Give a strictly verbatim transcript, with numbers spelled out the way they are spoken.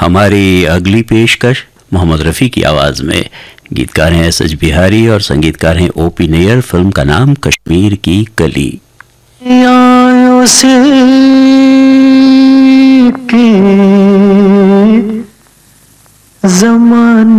हमारी अगली पेशकश मोहम्मद रफ़ी की आवाज़ में। गीतकार हैं एस एच बिहारी और संगीतकार हैं ओ पी नैयर। फिल्म का नाम कश्मीर की कली। से